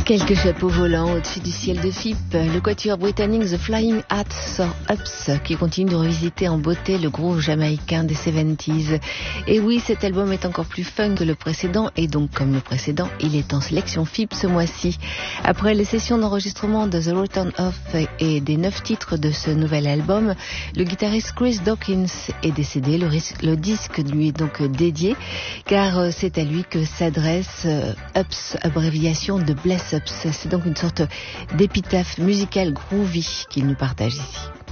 Quelques chapeaux volants au-dessus du ciel de Fipe, le quatuor britannique The Flying Hats or Ups qui continue de revisiter en beauté le groove jamaïcain des 70s. Et oui, cet album est encore plus fun que le précédent et donc comme le précédent, il est en sélection Fipe ce mois-ci. Après les sessions d'enregistrement de The Return of et des 9 titres de ce nouvel album, le guitariste Chris Dawkins est décédé. Le disque lui est donc dédié car c'est à lui que s'adresse Ups, abréviation de Bless Ups. C'est donc une sorte d'épitaphe musicale groovy qu'il nous partage ici.